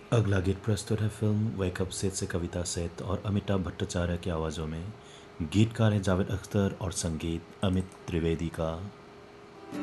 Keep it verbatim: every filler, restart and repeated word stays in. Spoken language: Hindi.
अगला गीत प्रस्तुत है फिल्म वेकअप सेठ से कविता सेठ और अमिताभ भट्टाचार्य की आवाज़ों में। गीतकार हैं जावेद अख्तर और संगीत अमित त्रिवेदी का।